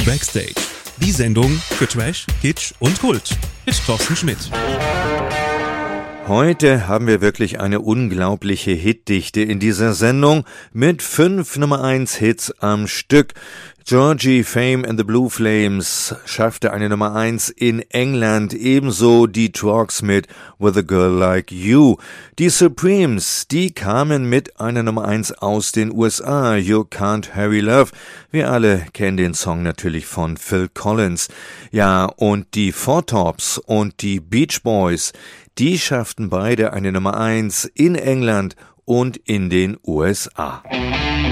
Backstage. Die Sendung für Trash, Kitsch und Kult mit Thorsten Schmidt. Heute haben wir wirklich eine unglaubliche Hitdichte in dieser Sendung mit 5 Nummer-1-Hits am Stück. Georgie, Fame and the Blue Flames schaffte eine Nummer 1 in England, ebenso die Trucks mit With a Girl Like You. Die Supremes, die kamen mit einer Nummer 1 aus den USA, You Can't Hurry Love. Wir alle kennen den Song natürlich von Phil Collins. Ja, und die Four Tops und die Beach Boys, die schafften beide eine Nummer 1 in England und in den USA.